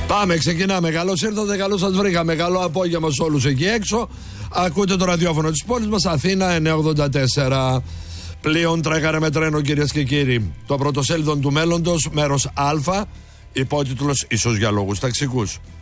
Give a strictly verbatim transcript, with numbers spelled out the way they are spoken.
Πάμε, ξεκινάμε. Καλώς ήρθατε, καλώς σας βρήκαμε. Καλό απόγευμα σε όλους εκεί έξω. Ακούτε το ραδιόφωνο της πόλης μας, Αθήνα εννιακόσια ογδόντα τέσσερα. Πλοίον τρέκαρε με τρένο, κυρίες και κύριοι. Το πρωτοσέλιδο του μέλλοντος, μέρος Α, υπότιτλος ίσως για λόγους ταξικούς.